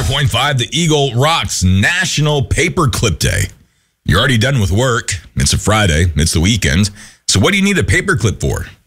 104.5, the Eagle Rocks National Paperclip Day. You're already done with work. It's a Friday. It's the weekend. So what do you need a paperclip for?